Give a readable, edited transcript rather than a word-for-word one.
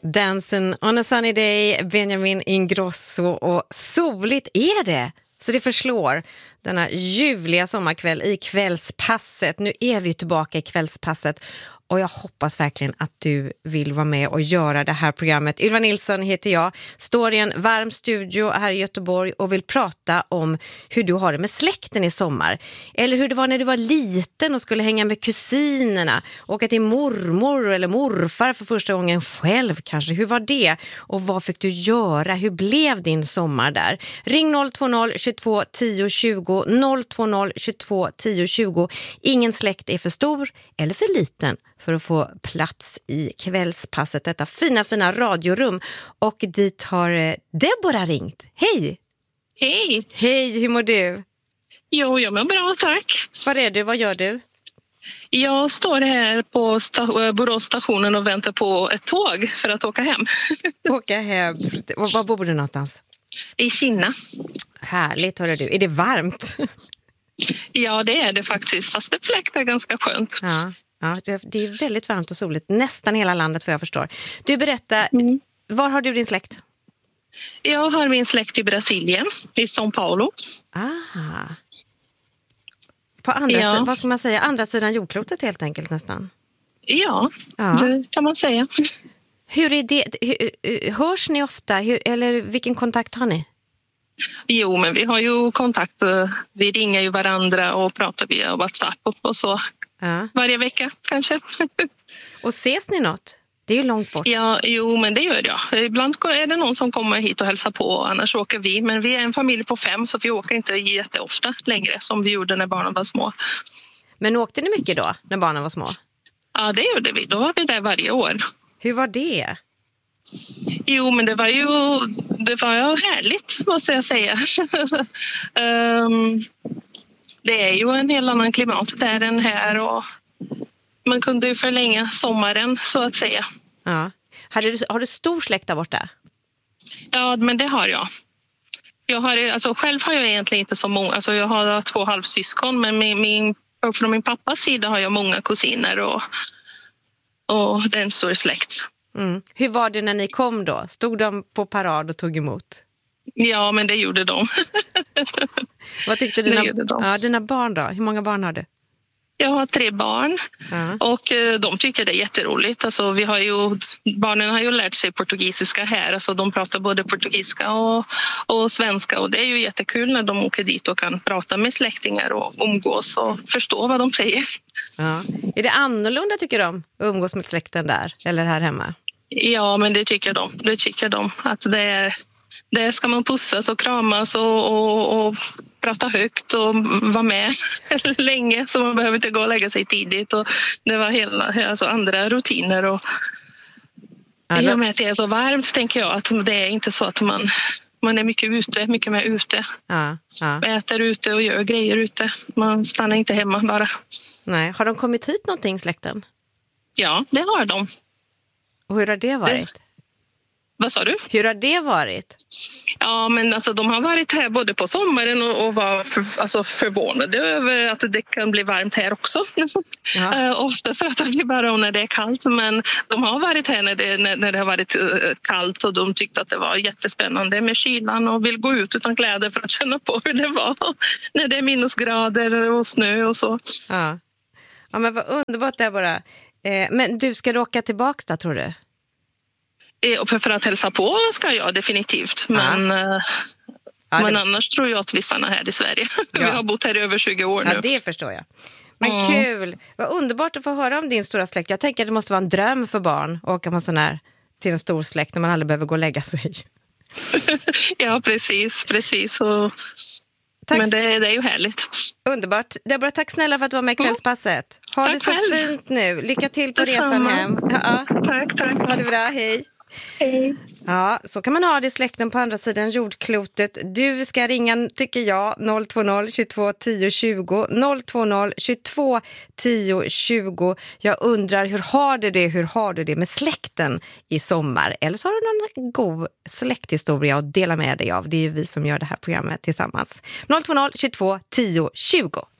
Dancing on a sunny day, Benjamin Ingrosso, och soligt är det. Så det förslår denna ljuvliga sommarkväll i kvällspasset. Nu är vi tillbaka i kvällspasset och jag hoppas verkligen att du vill vara med och göra det här programmet. Ylva Nilsson heter jag, står i en varm studio här i Göteborg och vill prata om hur du har det med släkten i sommar. Eller hur det var när du var liten och skulle hänga med kusinerna, åka till mormor eller morfar för första gången själv kanske. Hur var det? Och vad fick du göra? Hur blev din sommar där? Ring 020 22 10 20 020 22 10 20. Ingen släkt är för stor eller för liten för att få plats i kvällspasset, detta fina radiorum. Och dit har Deborah ringt. Hej! Hej! Hej, hur mår du? Jo, jag mår bra, tack. Var är du? Vad gör du? Jag står här på Boråsstationen och väntar på ett tåg för att åka hem. Åka hem. Var bor du någonstans? I Kina. Härligt, hörru du. Är det varmt? Ja, det är det faktiskt. Fast det fläktar ganska skönt. Ja, det är väldigt varmt och soligt. Nästan hela landet, vad jag förstår. Du, berätta, var har du din släkt? Jag har min släkt i Brasilien, i São Paulo. På andra, vad ska man säga, andra sidan jordklotet helt enkelt nästan. Ja, det kan man säga. Hur är det? Hörs ni ofta? Eller vilken kontakt har ni? Jo, men vi har ju kontakt. Vi ringer ju varandra och pratar via WhatsApp och så. Varje vecka kanske. Och ses ni något? Det är ju långt bort. Ja, jo, men det gör jag. Ibland är det någon som kommer hit och hälsar på, annars åker vi. Men vi är en familj på 5 så vi åker inte jätteofta längre som vi gjorde när barnen var små. Men åkte ni mycket då när barnen var små? Ja, det gjorde vi. Då var vi där varje år. Hur var det? Jo, men det var ju härligt, måste jag säga. Det är ju en helt annan klimat där än här och man kunde ju förlänga sommaren så att säga. Ja. Har du stor släkt där borta? Ja, men det har jag. Själv har jag egentligen inte så många. Alltså jag har 2 halvsyskon, men från min pappas sida har jag många kusiner och det är en stor släkt. Hur var det när ni kom då? Stod de på parad och tog emot? Ja, men det gjorde de. Vad tyckte dina barn då? Hur många barn har du? Jag har 3 barn och de tycker det är jätteroligt. Alltså, barnen har ju lärt sig portugisiska här. Alltså, de pratar både portugisiska och svenska och det är ju jättekul när de åker dit och kan prata med släktingar och umgås och förstå vad de säger. Ja. Är det annorlunda tycker de att umgås med släkten där eller här hemma? Ja, men det tycker de. Det tycker de. Att där ska man pussas och kramas och prata högt och vara med länge så man behöver inte gå och lägga sig tidigt. Och det var andra rutiner. Och i och med att det är så varmt tänker jag att det är inte så att man är mycket mer ute. Äter ute och gör grejer ute. Man stannar inte hemma bara. Nej. Har de kommit hit någonting, släkten? Ja, det har de. Och hur har det varit? Vad sa du? Hur har det varit? Ja, men alltså de har varit här både på sommaren och var förvånade över att det kan bli varmt här också. Ofta pratar vi bara om när det är kallt, men de har varit här när det har varit kallt och de tyckte att det var jättespännande med kylan och vill gå ut utan kläder för att känna på hur det var när det är minusgrader och snö och så. Ja, men vad underbart det är bara. Men du ska åka tillbaka då, tror du? För att hälsa på ska jag definitivt. Men annars tror jag att vi stannar här i Sverige. Vi har bott här i över 20 år nu. Ja, det förstår jag. Men kul. Vad underbart att få höra om din stora släkt. Jag tänker att det måste vara en dröm för barn att åka sån här till en stor släkt när man aldrig behöver gå och lägga sig. Ja, precis. Men det är ju härligt. Underbart. Deborah, tack snälla för att du var med i kvällspasset. Ha tack det så själv. fint nu. Lycka till på resan hem. Tack. Ha det bra, hej. Hej. Ja, så kan man ha det i släkten på andra sidan jordklotet. Du ska ringa, tycker jag, 020 22 10 20 020 22 10 20. Jag undrar, hur har du det med släkten i sommar? Eller så har du någon god släkthistoria att dela med dig av. Det är ju vi som gör det här programmet tillsammans. 020 22 10 20.